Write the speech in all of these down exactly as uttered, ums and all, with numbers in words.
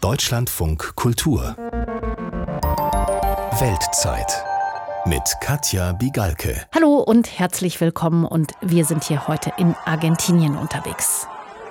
Deutschlandfunk Kultur Weltzeit mit Katja Bigalke. Hallo und herzlich willkommen, und wir sind hier heute in Argentinien unterwegs.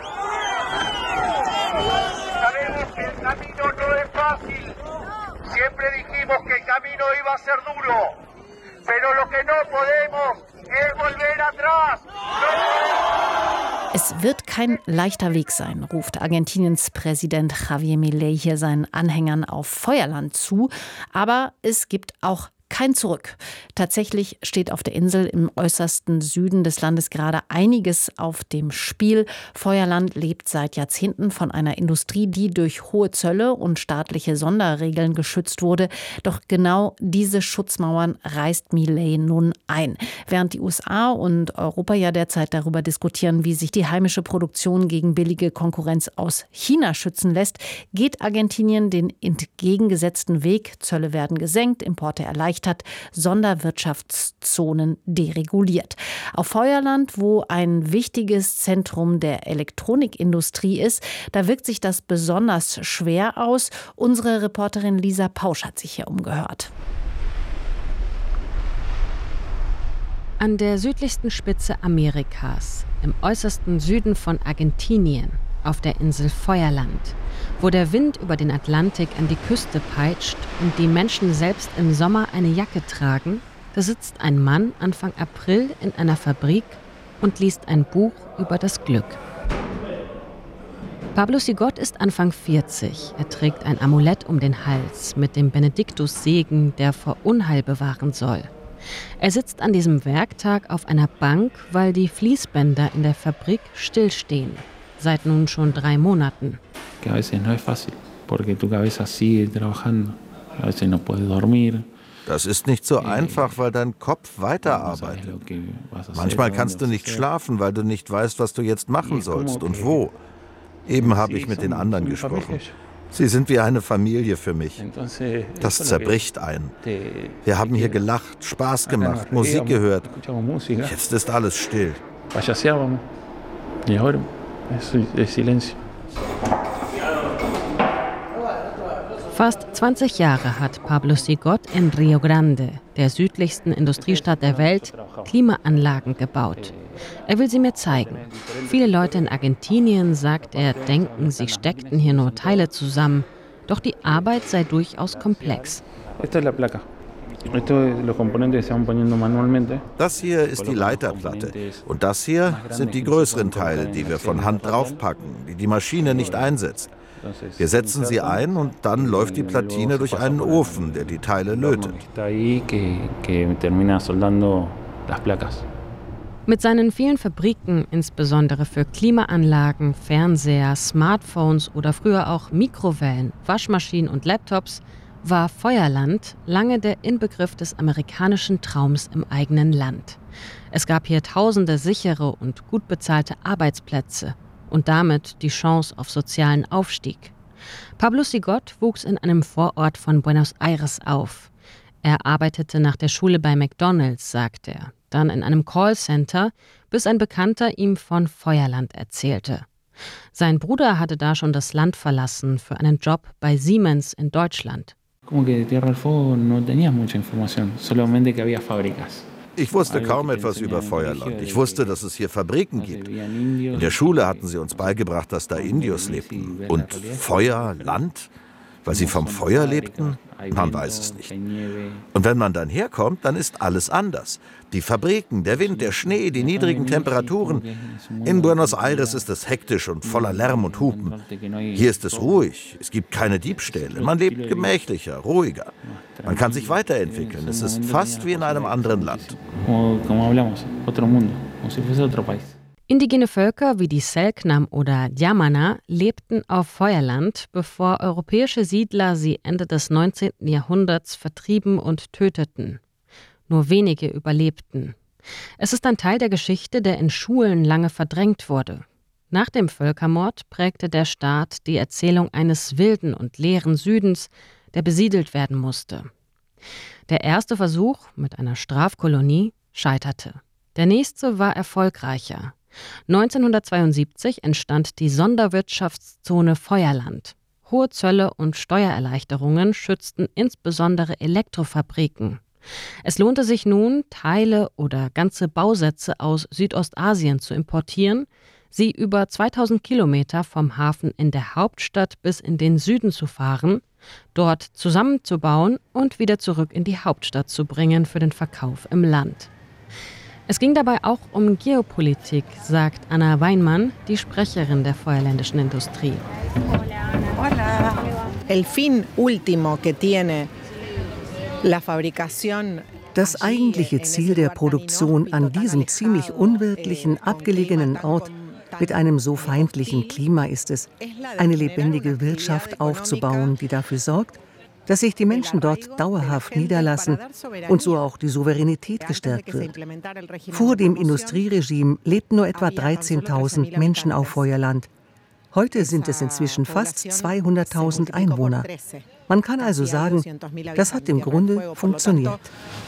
Es wird kein leichter Weg sein, ruft Argentiniens Präsident Javier Milei hier seinen Anhängern auf Feuerland zu. Aber es gibt auch kein Zurück. Tatsächlich steht auf der Insel im äußersten Süden des Landes gerade einiges auf dem Spiel. Feuerland lebt seit Jahrzehnten von einer Industrie, die durch hohe Zölle und staatliche Sonderregeln geschützt wurde. Doch genau diese Schutzmauern reißt Milei nun ein. Während die U S A und Europa ja derzeit darüber diskutieren, wie sich die heimische Produktion gegen billige Konkurrenz aus China schützen lässt, geht Argentinien den entgegengesetzten Weg. Zölle werden gesenkt, Importe erleichtert, hat Sonderwirtschaftszonen dereguliert. Auf Feuerland, wo ein wichtiges Zentrum der Elektronikindustrie ist, da wirkt sich das besonders schwer aus. Unsere Reporterin Lisa Pausch hat sich hier umgehört. An der südlichsten Spitze Amerikas, im äußersten Süden von Argentinien, auf der Insel Feuerland, wo der Wind über den Atlantik an die Küste peitscht und die Menschen selbst im Sommer eine Jacke tragen, da sitzt ein Mann Anfang April in einer Fabrik und liest ein Buch über das Glück. Pablo Sigot ist Anfang vierzig. Er trägt ein Amulett um den Hals mit dem Benediktussegen, der vor Unheil bewahren soll. Er sitzt an diesem Werktag auf einer Bank, weil die Fließbänder in der Fabrik stillstehen. Seit nun schon drei Monaten. Das ist nicht so einfach, weil dein Kopf weiterarbeitet. Manchmal kannst du nicht schlafen, weil du nicht weißt, was du jetzt machen sollst und wo. Eben habe ich mit den anderen gesprochen. Sie sind wie eine Familie für mich. Das zerbricht einen. Wir haben hier gelacht, Spaß gemacht, Musik gehört. Jetzt ist alles still. Fast zwanzig Jahre hat Pablo Sigot in Rio Grande, der südlichsten Industriestadt der Welt, Klimaanlagen gebaut. Er will sie mir zeigen. Viele Leute in Argentinien, sagt er, denken, sie steckten hier nur Teile zusammen. Doch die Arbeit sei durchaus komplex. Das hier ist die Leiterplatte und das hier sind die größeren Teile, die wir von Hand draufpacken, die die Maschine nicht einsetzt. Wir setzen sie ein und dann läuft die Platine durch einen Ofen, der die Teile lötet. Mit seinen vielen Fabriken, insbesondere für Klimaanlagen, Fernseher, Smartphones oder früher auch Mikrowellen, Waschmaschinen und Laptops, war Feuerland lange der Inbegriff des amerikanischen Traums im eigenen Land. Es gab hier tausende sichere und gut bezahlte Arbeitsplätze und damit die Chance auf sozialen Aufstieg. Pablo Sigot wuchs in einem Vorort von Buenos Aires auf. Er arbeitete nach der Schule bei McDonald's, sagt er, dann in einem Callcenter, bis ein Bekannter ihm von Feuerland erzählte. Sein Bruder hatte da schon das Land verlassen für einen Job bei Siemens in Deutschland. Ich wusste kaum etwas über Feuerland. Ich wusste, dass es hier Fabriken gibt. In der Schule hatten sie uns beigebracht, dass da Indios lebten. Und Feuer, Land? Weil sie vom Feuer lebten? Man weiß es nicht. Und wenn man dann herkommt, dann ist alles anders. Die Fabriken, der Wind, der Schnee, die niedrigen Temperaturen. In Buenos Aires ist es hektisch und voller Lärm und Hupen. Hier ist es ruhig, es gibt keine Diebstähle. Man lebt gemächlicher, ruhiger. Man kann sich weiterentwickeln. Es ist fast wie in einem anderen Land. Indigene Völker wie die Selknam oder Yamana lebten auf Feuerland, bevor europäische Siedler sie Ende des neunzehnten Jahrhunderts vertrieben und töteten. Nur wenige überlebten. Es ist ein Teil der Geschichte, der in Schulen lange verdrängt wurde. Nach dem Völkermord prägte der Staat die Erzählung eines wilden und leeren Südens, der besiedelt werden musste. Der erste Versuch mit einer Strafkolonie scheiterte. Der nächste war erfolgreicher. neunzehnhundertzweiundsiebzig entstand die Sonderwirtschaftszone Feuerland. Hohe Zölle und Steuererleichterungen schützten insbesondere Elektrofabriken. Es lohnte sich nun, Teile oder ganze Bausätze aus Südostasien zu importieren, sie über zweitausend Kilometer vom Hafen in der Hauptstadt bis in den Süden zu fahren, dort zusammenzubauen und wieder zurück in die Hauptstadt zu bringen für den Verkauf im Land. Es ging dabei auch um Geopolitik, sagt Anna Weinmann, die Sprecherin der feuerländischen Industrie. Hola. El fin último que tiene la fabricación. Das eigentliche Ziel der Produktion an diesem ziemlich unwirtlichen, abgelegenen Ort mit einem so feindlichen Klima ist es, eine lebendige Wirtschaft aufzubauen, die dafür sorgt, dass sich die Menschen dort dauerhaft niederlassen und so auch die Souveränität gestärkt wird. Vor dem Industrieregime lebten nur etwa dreizehntausend Menschen auf Feuerland. Heute sind es inzwischen fast zweihunderttausend Einwohner. Man kann also sagen, das hat im Grunde funktioniert.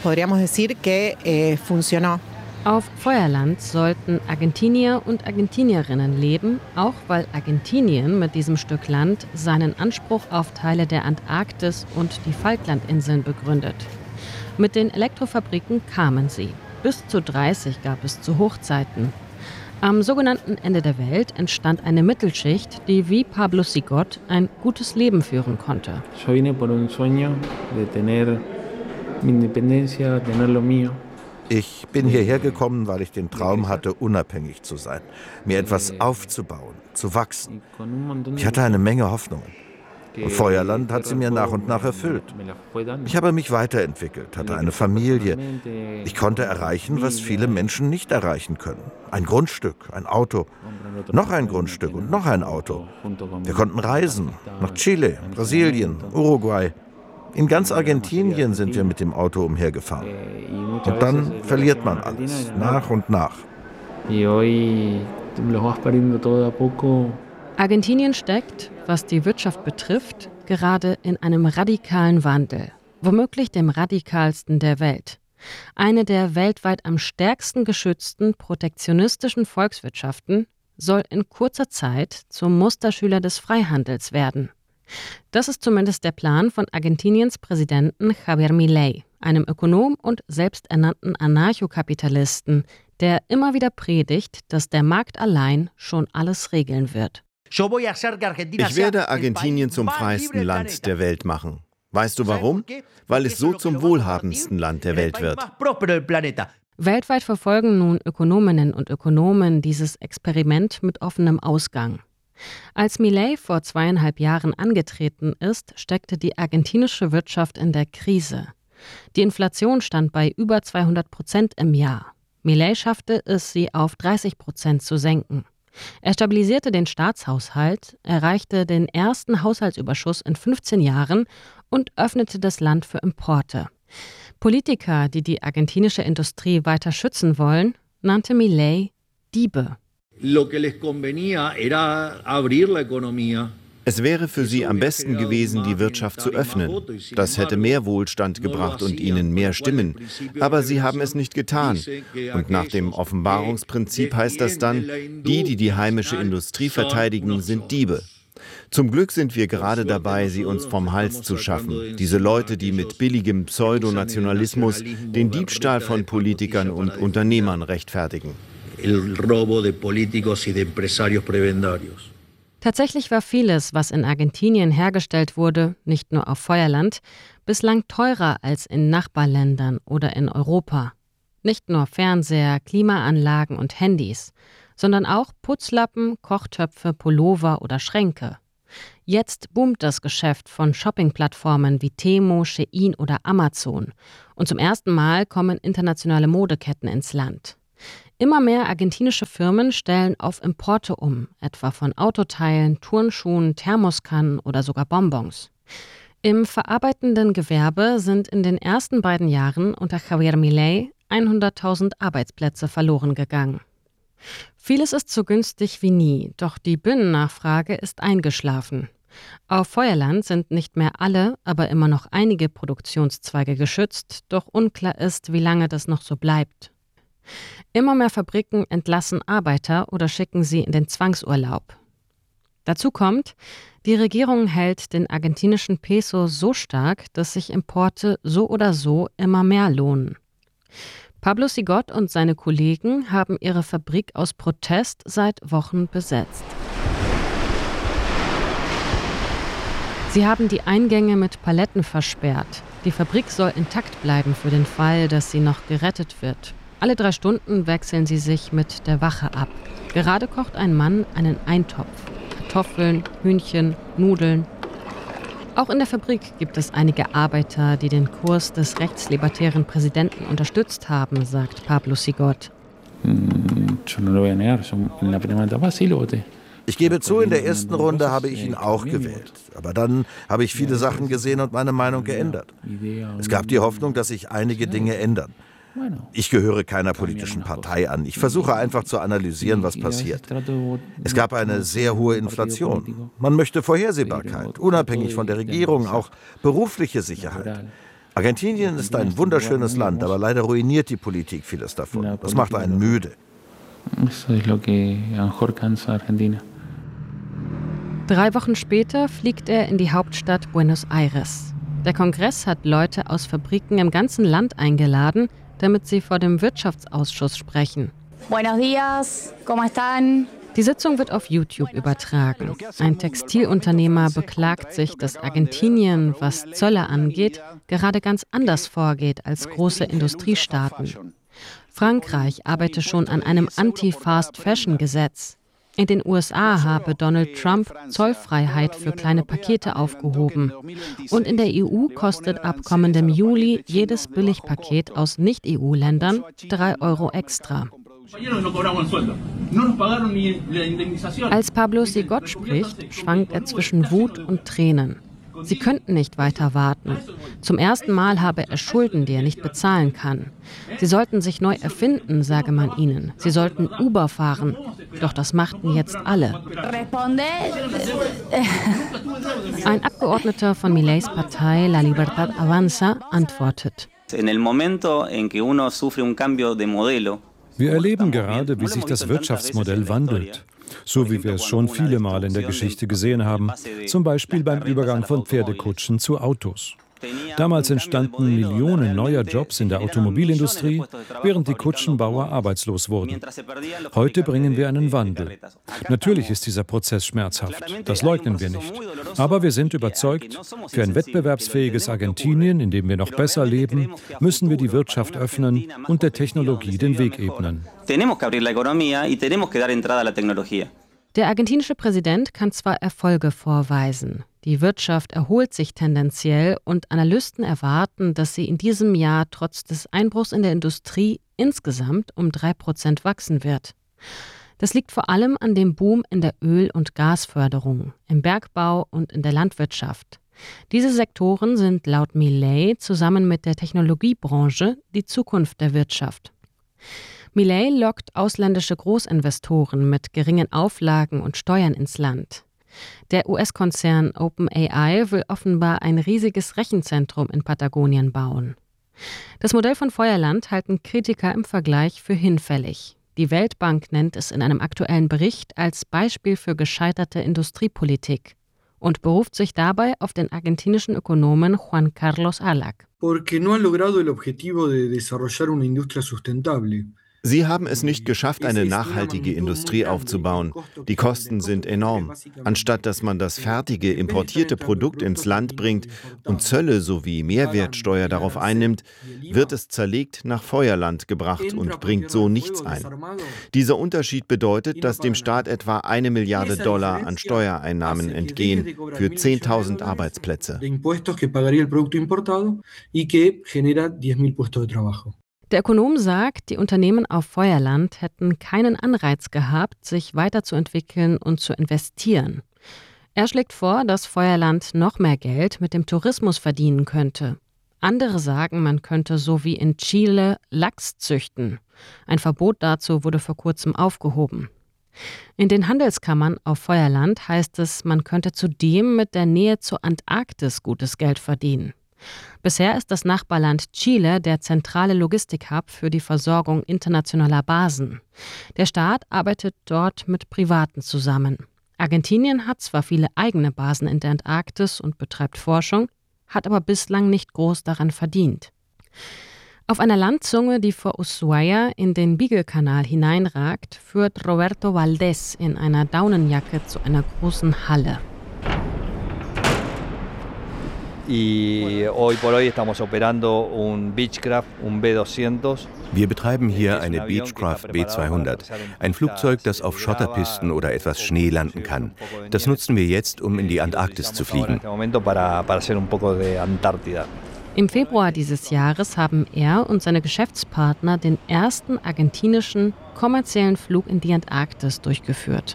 Auf Feuerland sollten Argentinier und Argentinierinnen leben, auch weil Argentinien mit diesem Stück Land seinen Anspruch auf Teile der Antarktis und die Falklandinseln begründet. Mit den Elektrofabriken kamen sie. Bis zu dreißig gab es zu Hochzeiten. Am sogenannten Ende der Welt entstand eine Mittelschicht, die wie Pablo Sigot ein gutes Leben führen konnte. Yo vine por un sueño de tener mi independencia, tener lo mío. Ich bin hierher gekommen, weil ich den Traum hatte, unabhängig zu sein, mir etwas aufzubauen, zu wachsen. Ich hatte eine Menge Hoffnungen. Und Feuerland hat sie mir nach und nach erfüllt. Ich habe mich weiterentwickelt, hatte eine Familie. Ich konnte erreichen, was viele Menschen nicht erreichen können. Ein Grundstück, ein Auto, noch ein Grundstück und noch ein Auto. Wir konnten reisen, nach Chile, Brasilien, Uruguay. In ganz Argentinien sind wir mit dem Auto umhergefahren. Und dann verliert man alles, nach und nach. Argentinien steckt, was die Wirtschaft betrifft, gerade in einem radikalen Wandel. Womöglich dem radikalsten der Welt. Eine der weltweit am stärksten geschützten protektionistischen Volkswirtschaften soll in kurzer Zeit zum Musterschüler des Freihandels werden. Das ist zumindest der Plan von Argentiniens Präsidenten Javier Milei, einem Ökonom und selbsternannten Anarchokapitalisten, der immer wieder predigt, dass der Markt allein schon alles regeln wird. Ich werde Argentinien zum freiesten Land der Welt machen. Weißt du warum? Weil es so zum wohlhabendsten Land der Welt wird. Weltweit verfolgen nun Ökonominnen und Ökonomen dieses Experiment mit offenem Ausgang. Als Milei vor zweieinhalb Jahren angetreten ist, steckte die argentinische Wirtschaft in der Krise. Die Inflation stand bei über zweihundert Prozent im Jahr. Milei schaffte es, sie auf dreißig Prozent zu senken. Er stabilisierte den Staatshaushalt, erreichte den ersten Haushaltsüberschuss in fünfzehn Jahren und öffnete das Land für Importe. Politiker, die die argentinische Industrie weiter schützen wollen, nannte Milei Diebe. Es wäre für sie am besten gewesen, die Wirtschaft zu öffnen. Das hätte mehr Wohlstand gebracht und ihnen mehr Stimmen. Aber sie haben es nicht getan. Und nach dem Offenbarungsprinzip heißt das dann, die, die die heimische Industrie verteidigen, sind Diebe. Zum Glück sind wir gerade dabei, sie uns vom Hals zu schaffen. Diese Leute, die mit billigem Pseudonationalismus den Diebstahl von Politikern und Unternehmern rechtfertigen. El robo de políticos y de empresarios prebendarios. Tatsächlich war vieles, was in Argentinien hergestellt wurde, nicht nur auf Feuerland, bislang teurer als in Nachbarländern oder in Europa. Nicht nur Fernseher, Klimaanlagen und Handys, sondern auch Putzlappen, Kochtöpfe, Pullover oder Schränke. Jetzt boomt das Geschäft von Shoppingplattformen wie Temu, Shein oder Amazon. Und zum ersten Mal kommen internationale Modeketten ins Land. Immer mehr argentinische Firmen stellen auf Importe um, etwa von Autoteilen, Turnschuhen, Thermoskannen oder sogar Bonbons. Im verarbeitenden Gewerbe sind in den ersten beiden Jahren unter Javier Milei hunderttausend Arbeitsplätze verloren gegangen. Vieles ist so günstig wie nie, doch die Binnennachfrage ist eingeschlafen. Auf Feuerland sind nicht mehr alle, aber immer noch einige Produktionszweige geschützt, doch unklar ist, wie lange das noch so bleibt. Immer mehr Fabriken entlassen Arbeiter oder schicken sie in den Zwangsurlaub. Dazu kommt, die Regierung hält den argentinischen Peso so stark, dass sich Importe so oder so immer mehr lohnen. Pablo Sigot und seine Kollegen haben ihre Fabrik aus Protest seit Wochen besetzt. Sie haben die Eingänge mit Paletten versperrt. Die Fabrik soll intakt bleiben für den Fall, dass sie noch gerettet wird. Alle drei Stunden wechseln sie sich mit der Wache ab. Gerade kocht ein Mann einen Eintopf. Kartoffeln, Hühnchen, Nudeln. Auch in der Fabrik gibt es einige Arbeiter, die den Kurs des rechtslibertären Präsidenten unterstützt haben, sagt Pablo Sigot. Ich gebe zu, in der ersten Runde habe ich ihn auch gewählt. Aber dann habe ich viele Sachen gesehen und meine Meinung geändert. Es gab die Hoffnung, dass sich einige Dinge ändern. Ich gehöre keiner politischen Partei an. Ich versuche einfach zu analysieren, was passiert. Es gab eine sehr hohe Inflation. Man möchte Vorhersehbarkeit, unabhängig von der Regierung, auch berufliche Sicherheit. Argentinien ist ein wunderschönes Land, aber leider ruiniert die Politik vieles davon. Das macht einen müde. Drei Wochen später fliegt er in die Hauptstadt Buenos Aires. Der Kongress hat Leute aus Fabriken im ganzen Land eingeladen, damit sie vor dem Wirtschaftsausschuss sprechen. Buenos días, ¿cómo están? Die Sitzung wird auf YouTube übertragen. Ein Textilunternehmer beklagt sich, dass Argentinien, was Zölle angeht, gerade ganz anders vorgeht als große Industriestaaten. Frankreich arbeite schon an einem Anti-Fast-Fashion-Gesetz. In den U S A habe Donald Trump Zollfreiheit für kleine Pakete aufgehoben. Und in der E U kostet ab kommendem Juli jedes Billigpaket aus Nicht-E U-Ländern drei Euro extra. Als Pablo Sigot spricht, schwankt er zwischen Wut und Tränen. Sie könnten nicht weiter warten. Zum ersten Mal habe er Schulden, die er nicht bezahlen kann. Sie sollten sich neu erfinden, sage man ihnen. Sie sollten Uber fahren. Doch das machten jetzt alle. Ein Abgeordneter von Mileis Partei La Libertad Avanza antwortet. Wir erleben gerade, wie sich das Wirtschaftsmodell wandelt. So wie wir es schon viele Mal in der Geschichte gesehen haben, zum Beispiel beim Übergang von Pferdekutschen zu Autos. Damals entstanden Millionen neuer Jobs in der Automobilindustrie, während die Kutschenbauer arbeitslos wurden. Heute bringen wir einen Wandel. Natürlich ist dieser Prozess schmerzhaft, das leugnen wir nicht. Aber wir sind überzeugt, für ein wettbewerbsfähiges Argentinien, in dem wir noch besser leben, müssen wir die Wirtschaft öffnen und der Technologie den Weg ebnen. Der argentinische Präsident kann zwar Erfolge vorweisen. Die Wirtschaft erholt sich tendenziell und Analysten erwarten, dass sie in diesem Jahr trotz des Einbruchs in der Industrie insgesamt um drei Prozent wachsen wird. Das liegt vor allem an dem Boom in der Öl- und Gasförderung, im Bergbau und in der Landwirtschaft. Diese Sektoren sind laut Milei zusammen mit der Technologiebranche die Zukunft der Wirtschaft. Milei lockt ausländische Großinvestoren mit geringen Auflagen und Steuern ins Land. Der U S-Konzern OpenAI will offenbar ein riesiges Rechenzentrum in Patagonien bauen. Das Modell von Feuerland halten Kritiker im Vergleich für hinfällig. Die Weltbank nennt es in einem aktuellen Bericht als Beispiel für gescheiterte Industriepolitik und beruft sich dabei auf den argentinischen Ökonomen Juan Carlos Alac. Porque no ha logrado el objetivo de desarrollar una industria sustentable. Sie haben es nicht geschafft, eine nachhaltige Industrie aufzubauen. Die Kosten sind enorm. Anstatt dass man das fertige, importierte Produkt ins Land bringt und Zölle sowie Mehrwertsteuer darauf einnimmt, wird es zerlegt nach Feuerland gebracht und bringt so nichts ein. Dieser Unterschied bedeutet, dass dem Staat etwa eine Milliarde Dollar an Steuereinnahmen entgehen für zehntausend Arbeitsplätze. Der Ökonom sagt, die Unternehmen auf Feuerland hätten keinen Anreiz gehabt, sich weiterzuentwickeln und zu investieren. Er schlägt vor, dass Feuerland noch mehr Geld mit dem Tourismus verdienen könnte. Andere sagen, man könnte so wie in Chile Lachs züchten. Ein Verbot dazu wurde vor kurzem aufgehoben. In den Handelskammern auf Feuerland heißt es, man könnte zudem mit der Nähe zur Antarktis gutes Geld verdienen. Bisher ist das Nachbarland Chile der zentrale Logistikhub für die Versorgung internationaler Basen. Der Staat arbeitet dort mit Privaten zusammen. Argentinien hat zwar viele eigene Basen in der Antarktis und betreibt Forschung, hat aber bislang nicht groß daran verdient. Auf einer Landzunge, die vor Ushuaia in den Beagle-Kanal hineinragt, führt Roberto Valdés in einer Daunenjacke zu einer großen Halle. Wir betreiben hier eine Beechcraft B zweihundert, ein Flugzeug, das auf Schotterpisten oder etwas Schnee landen kann. Das nutzen wir jetzt, um in die Antarktis zu fliegen. Im Februar dieses Jahres haben er und seine Geschäftspartner den ersten argentinischen kommerziellen Flug in die Antarktis durchgeführt.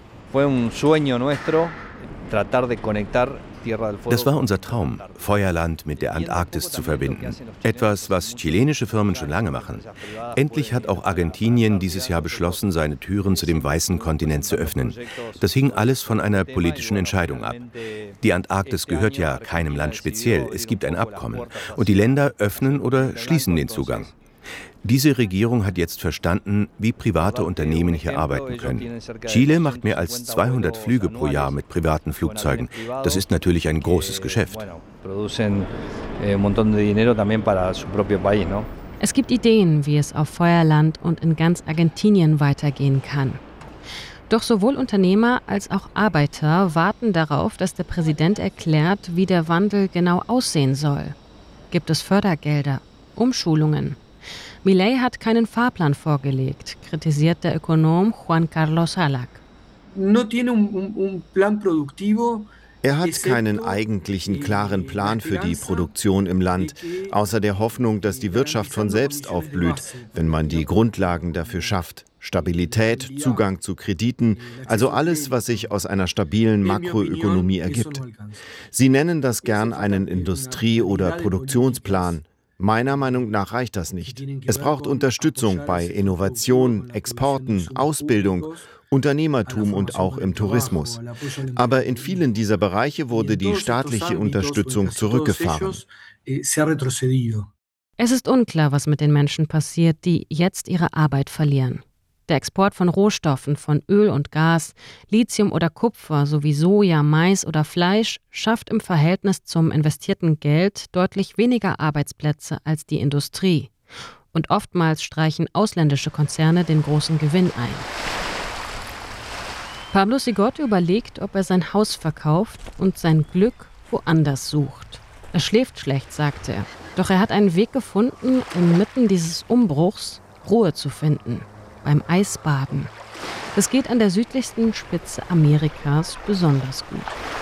Das war unser Traum, Feuerland mit der Antarktis zu verbinden. Etwas, was chilenische Firmen schon lange machen. Endlich hat auch Argentinien dieses Jahr beschlossen, seine Türen zu dem weißen Kontinent zu öffnen. Das hing alles von einer politischen Entscheidung ab. Die Antarktis gehört ja keinem Land speziell. Es gibt ein Abkommen. Und die Länder öffnen oder schließen den Zugang. Diese Regierung hat jetzt verstanden, wie private Unternehmen hier arbeiten können. Chile macht mehr als zweihundert Flüge pro Jahr mit privaten Flugzeugen. Das ist natürlich ein großes Geschäft. Es gibt Ideen, wie es auf Feuerland und in ganz Argentinien weitergehen kann. Doch sowohl Unternehmer als auch Arbeiter warten darauf, dass der Präsident erklärt, wie der Wandel genau aussehen soll. Gibt es Fördergelder, Umschulungen? Milei hat keinen Fahrplan vorgelegt, kritisiert der Ökonom Juan Carlos Salak. Er hat keinen eigentlichen klaren Plan für die Produktion im Land, außer der Hoffnung, dass die Wirtschaft von selbst aufblüht, wenn man die Grundlagen dafür schafft. Stabilität, Zugang zu Krediten, also alles, was sich aus einer stabilen Makroökonomie ergibt. Sie nennen das gern einen Industrie- oder Produktionsplan. Meiner Meinung nach reicht das nicht. Es braucht Unterstützung bei Innovation, Exporten, Ausbildung, Unternehmertum und auch im Tourismus. Aber in vielen dieser Bereiche wurde die staatliche Unterstützung zurückgefahren. Es ist unklar, was mit den Menschen passiert, die jetzt ihre Arbeit verlieren. Der Export von Rohstoffen, von Öl und Gas, Lithium oder Kupfer sowie Soja, Mais oder Fleisch schafft im Verhältnis zum investierten Geld deutlich weniger Arbeitsplätze als die Industrie. Und oftmals streichen ausländische Konzerne den großen Gewinn ein. Pablo Sigorto überlegt, ob er sein Haus verkauft und sein Glück woanders sucht. Er schläft schlecht, sagt er. Doch er hat einen Weg gefunden, inmitten dieses Umbruchs Ruhe zu finden. Beim Eisbaden. Das geht an der südlichsten Spitze Amerikas besonders gut.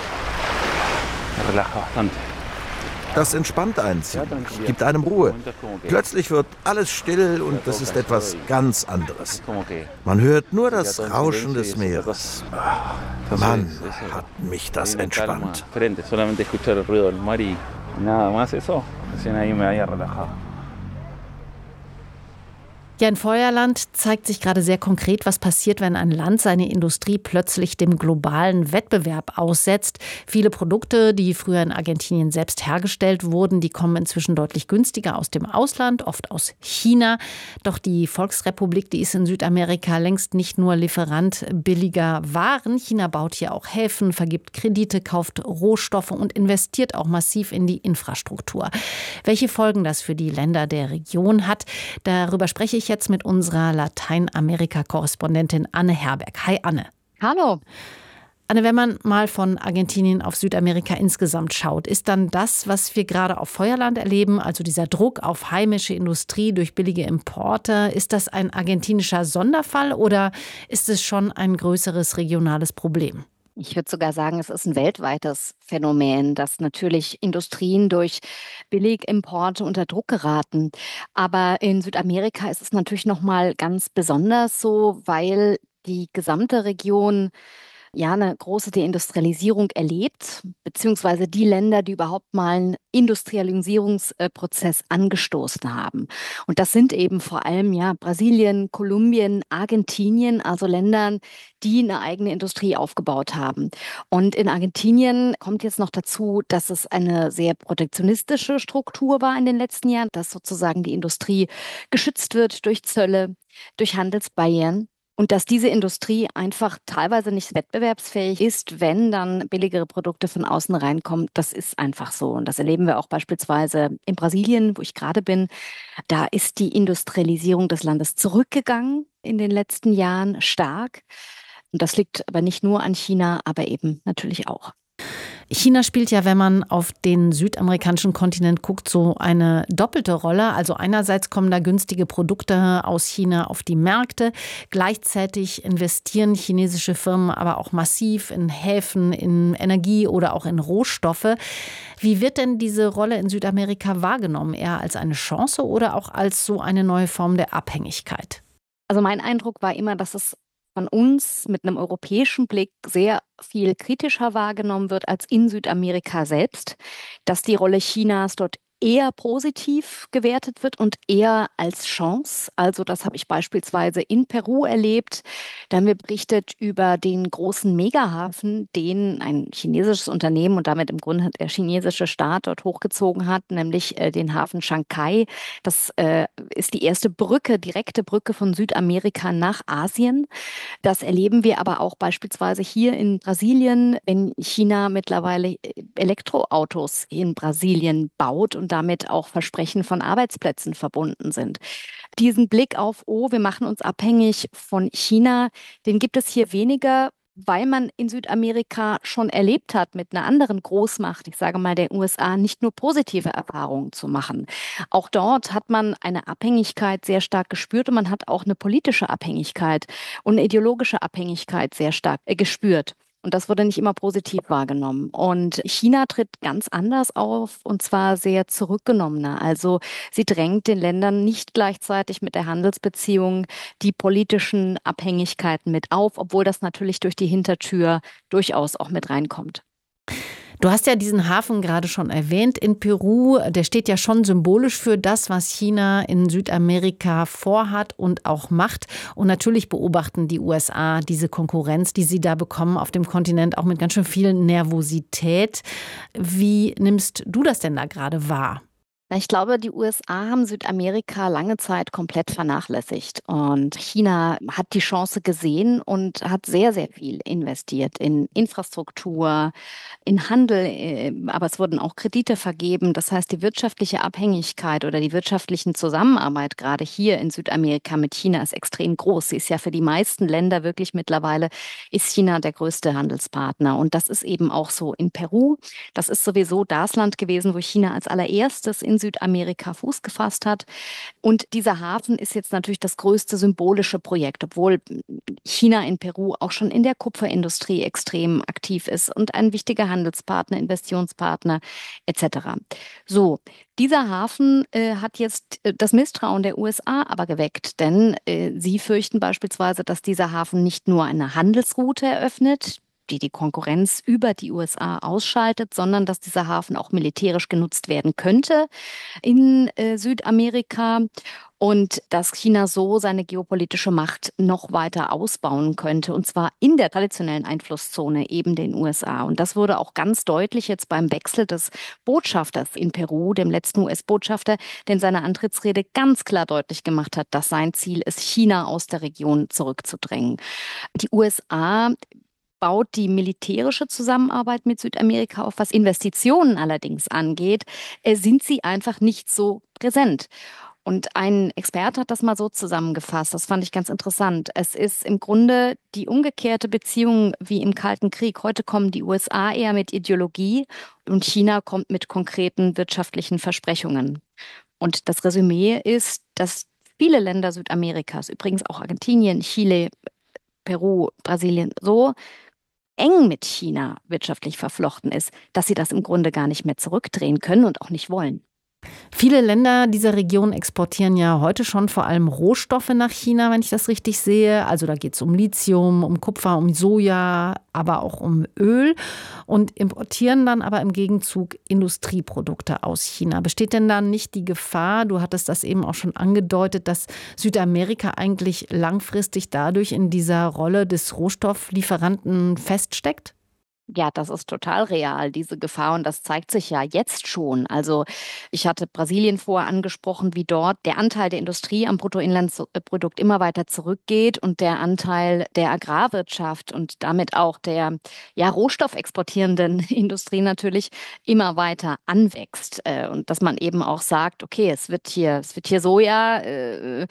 Das entspannt einen ziemlich, gibt einem Ruhe. Plötzlich wird alles still und das ist etwas ganz anderes. Man hört nur das Rauschen des Meeres. Mann, hat mich das entspannt. Ja, in Feuerland zeigt sich gerade sehr konkret, was passiert, wenn ein Land seine Industrie plötzlich dem globalen Wettbewerb aussetzt. Viele Produkte, die früher in Argentinien selbst hergestellt wurden, die kommen inzwischen deutlich günstiger aus dem Ausland, oft aus China. Doch die Volksrepublik, die ist in Südamerika längst nicht nur Lieferant billiger Waren. China baut hier auch Häfen, vergibt Kredite, kauft Rohstoffe und investiert auch massiv in die Infrastruktur. Welche Folgen das für die Länder der Region hat, darüber spreche ich jetzt mit unserer Lateinamerika-Korrespondentin Anne Herberg. Hi Anne. Hallo. Anne, wenn man mal von Argentinien auf Südamerika insgesamt schaut, ist dann das, was wir gerade auf Feuerland erleben, also dieser Druck auf heimische Industrie durch billige Importe, ist das ein argentinischer Sonderfall oder ist es schon ein größeres regionales Problem? Ich würde sogar sagen, es ist ein weltweites Phänomen, dass natürlich Industrien durch Billigimporte unter Druck geraten. Aber in Südamerika ist es natürlich noch mal ganz besonders so, weil die gesamte Region ja eine große Deindustrialisierung erlebt, beziehungsweise die Länder, die überhaupt mal einen Industrialisierungsprozess angestoßen haben. Und das sind eben vor allem ja Brasilien, Kolumbien, Argentinien, also Ländern, die eine eigene Industrie aufgebaut haben. Und in Argentinien kommt jetzt noch dazu, dass es eine sehr protektionistische Struktur war in den letzten Jahren, dass sozusagen die Industrie geschützt wird durch Zölle, durch Handelsbarrieren. Und dass diese Industrie einfach teilweise nicht wettbewerbsfähig ist, wenn dann billigere Produkte von außen reinkommen, das ist einfach so. Und das erleben wir auch beispielsweise in Brasilien, wo ich gerade bin. Da ist die Industrialisierung des Landes zurückgegangen in den letzten Jahren stark. Und das liegt aber nicht nur an China, aber eben natürlich auch. China spielt ja, wenn man auf den südamerikanischen Kontinent guckt, so eine doppelte Rolle. Also einerseits kommen da günstige Produkte aus China auf die Märkte. Gleichzeitig investieren chinesische Firmen aber auch massiv in Häfen, in Energie oder auch in Rohstoffe. Wie wird denn diese Rolle in Südamerika wahrgenommen? Eher als eine Chance oder auch als so eine neue Form der Abhängigkeit? Also mein Eindruck war immer, dass es von uns mit einem europäischen Blick sehr viel kritischer wahrgenommen wird als in Südamerika selbst, dass die Rolle Chinas dort eher positiv gewertet wird und eher als Chance. Also das habe ich beispielsweise in Peru erlebt. Da haben wir berichtet über den großen Megahafen, den ein chinesisches Unternehmen und damit im Grunde der chinesische Staat dort hochgezogen hat, nämlich äh, den Hafen Shanghai. Das äh, ist die erste Brücke, direkte Brücke von Südamerika nach Asien. Das erleben wir aber auch beispielsweise hier in Brasilien, wenn China mittlerweile Elektroautos in Brasilien baut und damit auch Versprechen von Arbeitsplätzen verbunden sind. Diesen Blick auf, oh, wir machen uns abhängig von China, den gibt es hier weniger, weil man in Südamerika schon erlebt hat, mit einer anderen Großmacht, ich sage mal der U S A, nicht nur positive Erfahrungen zu machen. Auch dort hat man eine Abhängigkeit sehr stark gespürt und man hat auch eine politische Abhängigkeit und eine ideologische Abhängigkeit sehr stark gespürt. Und das wurde nicht immer positiv wahrgenommen. Und China tritt ganz anders auf und zwar sehr zurückgenommener. Also sie drängt den Ländern nicht gleichzeitig mit der Handelsbeziehung die politischen Abhängigkeiten mit auf, obwohl das natürlich durch die Hintertür durchaus auch mit reinkommt. Du hast ja diesen Hafen gerade schon erwähnt in Peru. Der steht ja schon symbolisch für das, was China in Südamerika vorhat und auch macht. Und natürlich beobachten die U S A diese Konkurrenz, die sie da bekommen auf dem Kontinent, auch mit ganz schön viel Nervosität. Wie nimmst du das denn da gerade wahr? Ich glaube, die U S A haben Südamerika lange Zeit komplett vernachlässigt. Und China hat die Chance gesehen und hat sehr, sehr viel investiert in Infrastruktur, in Handel, aber es wurden auch Kredite vergeben. Das heißt, die wirtschaftliche Abhängigkeit oder die wirtschaftlichen Zusammenarbeit gerade hier in Südamerika mit China ist extrem groß. Sie ist ja für die meisten Länder wirklich mittlerweile, ist China der größte Handelspartner. Und das ist eben auch so in Peru. Das ist sowieso das Land gewesen, wo China als allererstes in Südamerika Fuß gefasst hat. Und dieser Hafen ist jetzt natürlich das größte symbolische Projekt, obwohl China in Peru auch schon in der Kupferindustrie extrem aktiv ist und ein wichtiger Handelspartner, Investitionspartner et cetera. So, dieser Hafen äh, hat jetzt äh, das Misstrauen der U S A aber geweckt, denn äh, sie fürchten beispielsweise, dass dieser Hafen nicht nur eine Handelsroute eröffnet, die die Konkurrenz über die U S A ausschaltet, sondern dass dieser Hafen auch militärisch genutzt werden könnte in äh, Südamerika und dass China so seine geopolitische Macht noch weiter ausbauen könnte, und zwar in der traditionellen Einflusszone eben den U S A. Und das wurde auch ganz deutlich jetzt beim Wechsel des Botschafters in Peru, dem letzten U S-Botschafter, der in seiner Antrittsrede ganz klar deutlich gemacht hat, dass sein Ziel ist, China aus der Region zurückzudrängen. Die U S A baut die militärische Zusammenarbeit mit Südamerika auf. Was Investitionen allerdings angeht, sind sie einfach nicht so präsent. Und ein Experte hat das mal so zusammengefasst, das fand ich ganz interessant. Es ist im Grunde die umgekehrte Beziehung wie im Kalten Krieg. Heute kommen die U S A eher mit Ideologie und China kommt mit konkreten wirtschaftlichen Versprechungen. Und das Resümee ist, dass viele Länder Südamerikas, übrigens auch Argentinien, Chile, Peru, Brasilien, so eng mit China wirtschaftlich verflochten ist, dass sie das im Grunde gar nicht mehr zurückdrehen können und auch nicht wollen. Viele Länder dieser Region exportieren ja heute schon vor allem Rohstoffe nach China, wenn ich das richtig sehe. Also da geht es um Lithium, um Kupfer, um Soja, aber auch um Öl und importieren dann aber im Gegenzug Industrieprodukte aus China. Besteht denn da nicht die Gefahr, du hattest das eben auch schon angedeutet, dass Südamerika eigentlich langfristig dadurch in dieser Rolle des Rohstofflieferanten feststeckt? Ja, das ist total real, diese Gefahr. Und das zeigt sich ja jetzt schon. Also ich hatte Brasilien vorher angesprochen, wie dort der Anteil der Industrie am Bruttoinlandsprodukt immer weiter zurückgeht und der Anteil der Agrarwirtschaft und damit auch der ja, rohstoffexportierenden Industrie natürlich immer weiter anwächst. Und dass man eben auch sagt, okay, es wird hier, es wird hier Soja, äh,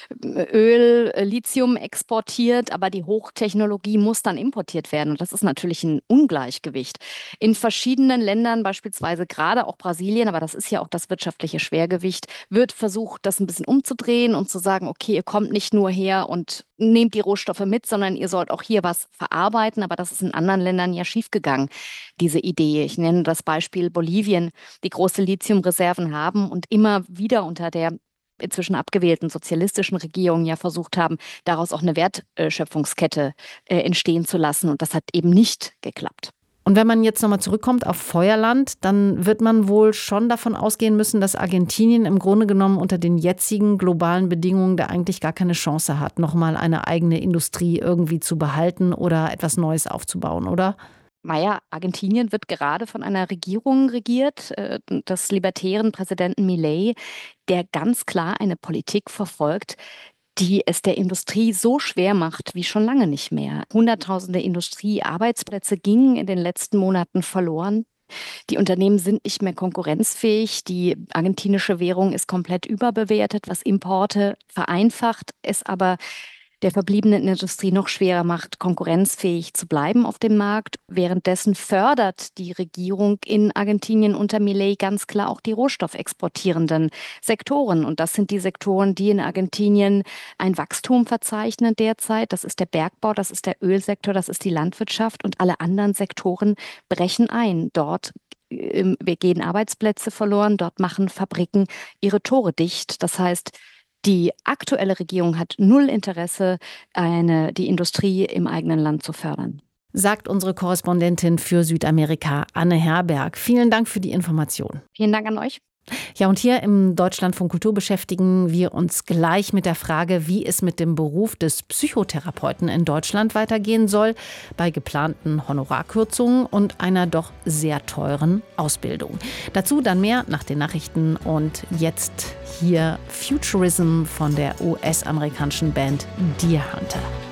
Öl, Lithium exportiert, aber die Hochtechnologie muss dann importiert werden. Und das ist natürlich ein Ungleichgewicht. In verschiedenen Ländern, beispielsweise gerade auch Brasilien, aber das ist ja auch das wirtschaftliche Schwergewicht, wird versucht, das ein bisschen umzudrehen und zu sagen, okay, ihr kommt nicht nur her und nehmt die Rohstoffe mit, sondern ihr sollt auch hier was verarbeiten. Aber das ist in anderen Ländern ja schiefgegangen, diese Idee. Ich nenne das Beispiel Bolivien, die große Lithiumreserven haben und immer wieder unter der inzwischen abgewählten sozialistischen Regierungen ja versucht haben, daraus auch eine Wertschöpfungskette äh, entstehen zu lassen. Und das hat eben nicht geklappt. Und wenn man jetzt nochmal zurückkommt auf Feuerland, dann wird man wohl schon davon ausgehen müssen, dass Argentinien im Grunde genommen unter den jetzigen globalen Bedingungen da eigentlich gar keine Chance hat, nochmal eine eigene Industrie irgendwie zu behalten oder etwas Neues aufzubauen, oder? Naja, Argentinien wird gerade von einer Regierung regiert, des libertären Präsidenten Milei, der ganz klar eine Politik verfolgt, die es der Industrie so schwer macht wie schon lange nicht mehr. Hunderttausende Industriearbeitsplätze gingen in den letzten Monaten verloren. Die Unternehmen sind nicht mehr konkurrenzfähig. Die argentinische Währung ist komplett überbewertet, was Importe vereinfacht, es aber der verbliebenen Industrie noch schwerer macht, konkurrenzfähig zu bleiben auf dem Markt. Währenddessen fördert die Regierung in Argentinien unter Milei ganz klar auch die rohstoffexportierenden Sektoren. Und das sind die Sektoren, die in Argentinien ein Wachstum verzeichnen derzeit. Das ist der Bergbau, das ist der Ölsektor, das ist die Landwirtschaft und alle anderen Sektoren brechen ein. Dort wir gehen Arbeitsplätze verloren, dort machen Fabriken ihre Tore dicht. Das heißt, die aktuelle Regierung hat null Interesse, eine, die Industrie im eigenen Land zu fördern. Sagt unsere Korrespondentin für Südamerika, Anne Herberg. Vielen Dank für die Information. Vielen Dank an euch. Ja, und hier im Deutschlandfunk Kultur beschäftigen wir uns gleich mit der Frage, wie es mit dem Beruf des Psychotherapeuten in Deutschland weitergehen soll, bei geplanten Honorarkürzungen und einer doch sehr teuren Ausbildung. Dazu dann mehr nach den Nachrichten und jetzt hier Futurism von der U S-amerikanischen Band Deer Hunter.